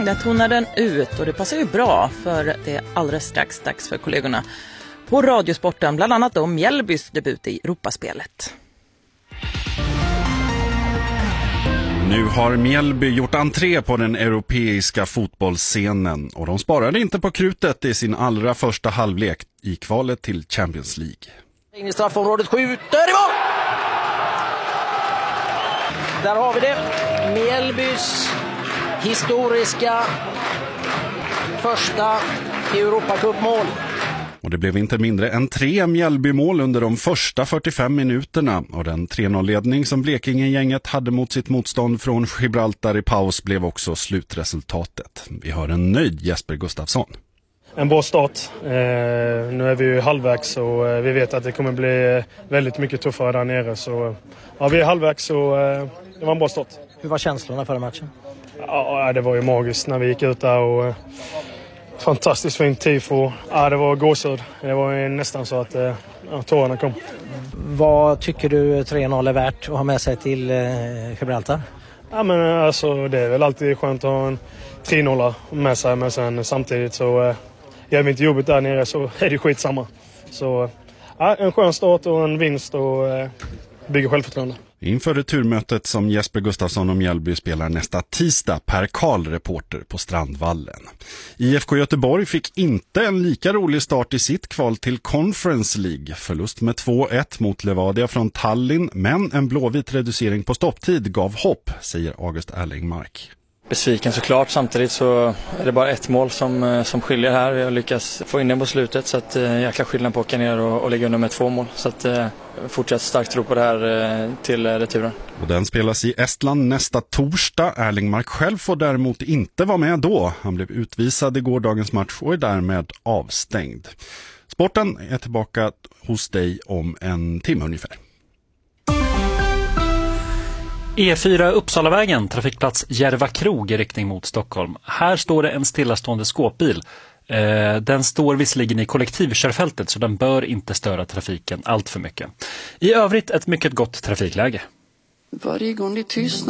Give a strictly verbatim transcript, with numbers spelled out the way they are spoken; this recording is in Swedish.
Mm, där tonar den ut och det passar ju bra för det är alldeles strax dags för kollegorna på Radiosporten, bland annat om Mjällbys debut i Europaspelet. Nu har Mjällby gjort entré på den europeiska fotbollsscenen och de sparade inte på krutet i sin allra första halvlek i kvalet till Champions League. In i straffområdet, skjuter i mål! Där har vi det. Mjällbys historiska första Europacup-mål. Och det blev inte mindre än tre Mjällby-mål under de första fyrtiofem minuterna. Och den tre noll-ledning som Blekinge-gänget hade mot sitt motstånd från Gibraltar i paus blev också slutresultatet. Vi har en nöjd Jesper Gustafsson. En bra start. Eh, nu är vi ju halvvägs och eh, vi vet att det kommer bli väldigt mycket tuffare där nere. Så ja, vi är halvvägs och eh, det var en bra start. Hur var känslorna förra matchen? Ja, det var ju magiskt när vi gick ut där och eh, fantastiskt fint tifo. Ja, det var gåshud. Det var ju nästan så att eh, ja, tårarna kom. Vad tycker du tre noll är värt att ha med sig till eh, Gibraltar? Ja, men alltså det är väl alltid skönt att ha en tre noll med sig, men sen samtidigt så eh, gör vi inte jobbet där nere så är det skitsamma. Så ja, en skön start och en vinst och eh, bygger självförtroende. Inför returmötet som Jesper Gustafsson och Mjällby spelar nästa tisdag, Per Karl, reporter på Strandvallen. I F K Göteborg fick inte en lika rolig start i sitt kval till Conference League. Förlust med två ett mot Levadia från Tallinn, men en blåvit reducering på stopptid gav hopp, säger August Erlingmark. Besviken såklart, samtidigt så är det bara ett mål som, som skiljer här. Vi har lyckats få in den på slutet så att eh, jäkla skillnad på att åka ner och, och lägga under med två mål. Så att eh, fortsätt starkt tro på det här eh, till eh, returen. Och den spelas i Estland nästa torsdag. Erlingmark själv får däremot inte vara med då. Han blev utvisad i gårdagens match och är därmed avstängd. Sporten är tillbaka hos dig om en timme ungefär. E fyra Uppsalavägen, trafikplats Järva krog i riktning mot Stockholm. Här står det en stillastående skåpbil. Eh, den står visserligen i kollektivkörfältet så den bör inte störa trafiken allt för mycket. I övrigt ett mycket gott trafikläge. Varje gång det tystnar